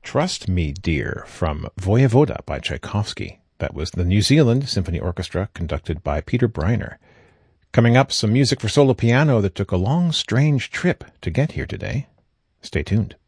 Trust Me, Dear from Voyevoda by Tchaikovsky. That was the New Zealand Symphony Orchestra conducted by Peter Breiner. Coming up, some music for solo piano that took a long, strange trip to get here today. Stay tuned.